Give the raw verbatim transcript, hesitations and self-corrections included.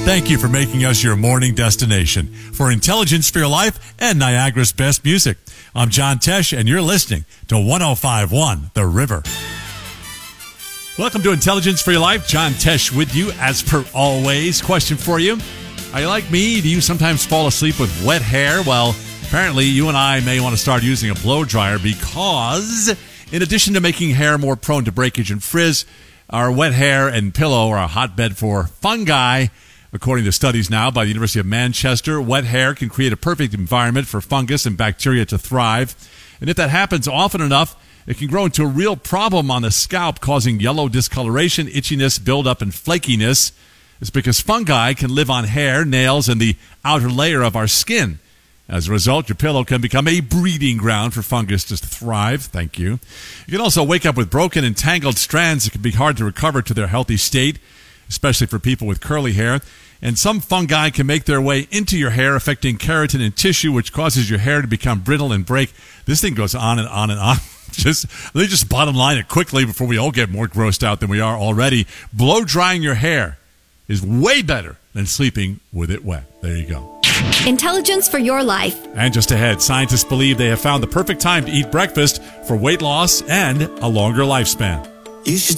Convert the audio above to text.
Thank you for making us your morning destination for intelligence for your life and Niagara's best music. I'm John Tesh, and you're listening to one oh five point one The River. Welcome to Intelligence for Your Life. John Tesh with you, as per always. Question for you. Are you like me? Do you sometimes fall asleep with wet hair? Well, apparently you and I may want to start using a blow dryer because in addition to making hair more prone to breakage and frizz, our wet hair and pillow are a hotbed for fungi. According to studies now by the University of Manchester, wet hair can create a perfect environment for fungus and bacteria to thrive. And if that happens often enough, it can grow into a real problem on the scalp, causing yellow discoloration, itchiness, buildup, and flakiness. It's because fungi can live on hair, nails, and the outer layer of our skin. As a result, your pillow can become a breeding ground for fungus to thrive. Thank you. You can also wake up with broken and tangled strands that can be hard to recover to their healthy state, especially for people with curly hair. And some fungi can make their way into your hair, affecting keratin and tissue, which causes your hair to become brittle and break. This thing goes on and on and on. Just let me just bottom line it quickly before we all get more grossed out than we are already. Blow drying your hair is way better than sleeping with it wet. There you go. Intelligence for your life. And just ahead, scientists believe they have found the perfect time to eat breakfast for weight loss and a longer lifespan. You should